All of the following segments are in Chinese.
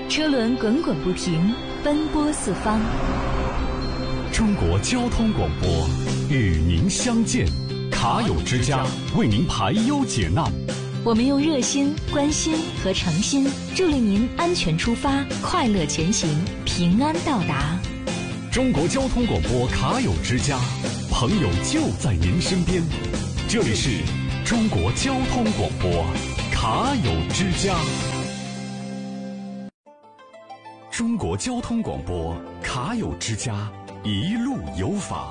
车轮滚滚不停，奔波四方。 中国交通广播与您相见，卡友之家为您排忧解难。 我们用热心、关心和诚心，助力您安全出发，快乐前行，平安到达。 中国交通广播卡友之家，朋友就在您身边。这里是中国交通广播卡友之家。中国交通广播卡友之家，一路有法。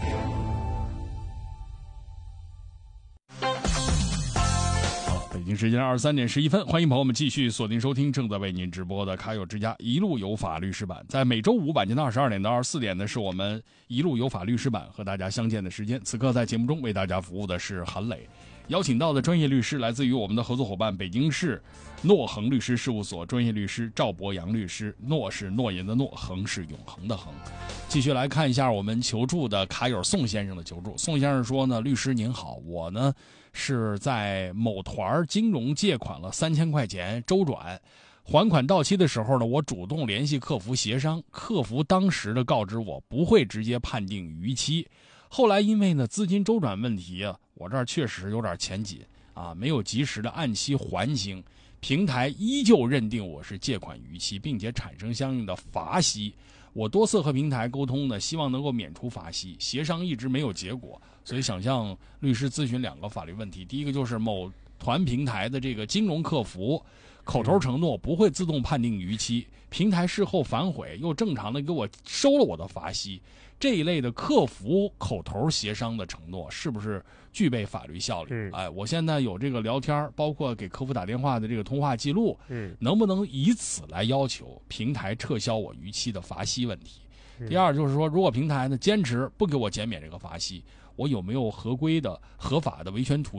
北京时间23点11分，欢迎朋友们继续锁定收听正在为您直播的卡友之家一路有法律师版。在每周五晚间的22点到24点呢，是我们一路有法律师版和大家相见的时间。此刻在节目中为大家服务的是韩磊，邀请到的专业律师来自于我们的合作伙伴北京市诺恒律师事务所专业律师赵博洋律师。诺是诺言的诺，恒是永恒的恒。继续来看一下我们求助的卡友宋先生的求助。宋先生说呢，律师您好，我呢是在某团金融借款了3000块钱周转，还款到期的时候呢，我主动联系客服协商，客服当时的告知我不会直接判定逾期。后来因为呢资金周转问题啊，我这儿确实有点钱紧啊，没有及时的按期还清，平台依旧认定我是借款逾期，并且产生相应的罚息。我多次和平台沟通呢，希望能够免除罚息，协商一直没有结果，所以想向律师咨询2个法律问题。第一个就是某团平台的这个金融客服口头承诺不会自动判定逾期，平台事后反悔又正常的给我收了我的罚息，这一类的客服口头协商的承诺是不是具备法律效力？我现在有这个聊天，包括给客服打电话的这个通话记录，能不能以此来要求平台撤销我逾期的罚息问题？第二就是说，如果平台呢坚持不给我减免这个罚息，我有没有合规的合法的维权途径